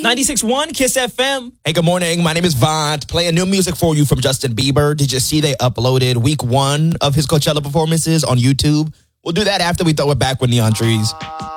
96.1 Kiss FM. Hey, good morning. My name is Vaunt. Playing new music for you from Justin Bieber. Did you see they uploaded week 1 of his Coachella performances on YouTube? We'll do that after we throw it back with Neon Trees.